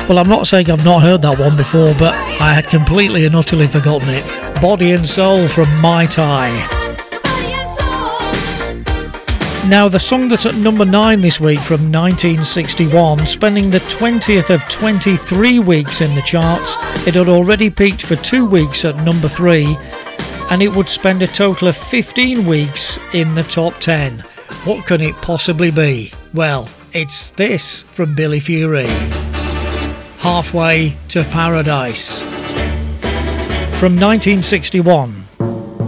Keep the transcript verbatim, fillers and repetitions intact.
Well, I'm not saying I've not heard that one before, but I had completely and utterly forgotten it. Body and Soul from Mai Tai. Now, the song that's at number nine this week from nineteen sixty-one, spending the twentieth of twenty-three weeks in the charts, it had already peaked for two weeks at number three, and it would spend a total of fifteen weeks in the top ten. What can it possibly be? Well, it's this from Billy Fury. Halfway to Paradise. From nineteen sixty-one.